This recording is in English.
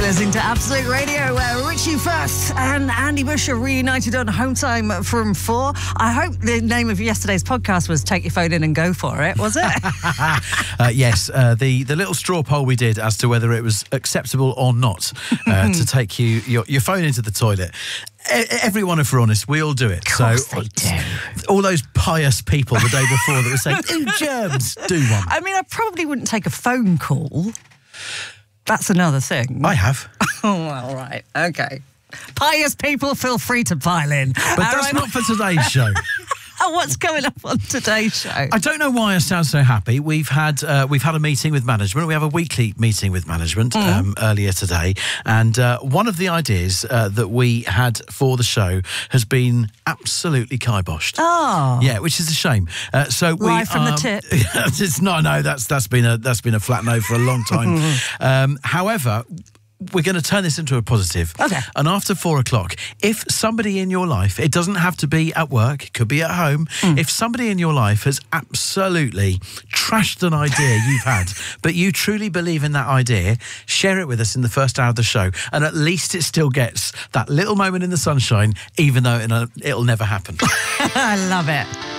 listening to Absolute Radio, where Richie Fuss and Andy Bush are reunited on Home Time from 4. I hope the name of yesterday's podcast was Take Your Phone In and Go For It, was it? Yes, the little straw poll we did as to whether it was acceptable or not to take your phone into the toilet. Everyone, if we're honest, we all do it. Of course they do. All those pious people the day before that were saying, "Ew, germs," do one. I mean, I probably wouldn't take a phone call. That's another thing. I have. Oh, well, right. Okay. Pious people, feel free to pile in. But that's not for today's show. Oh, what's coming up on today's show? I don't know why I sound so happy. We've had a meeting with management. We have a weekly meeting with management earlier today, and one of the ideas that we had for the show has been absolutely kiboshed. Oh, yeah, which is a shame. So we live from the tip. It's no, that's been a flat no for a long time. However, we're going to turn this into a positive. Okay. And after 4 o'clock, if somebody in your life, it doesn't have to be at work, it could be at home, if somebody in your life has absolutely trashed an idea you've had, but you truly believe in that idea, share it with us in the first hour of the show, and at least it still gets that little moment in the sunshine, even though it'll never happen. I love it.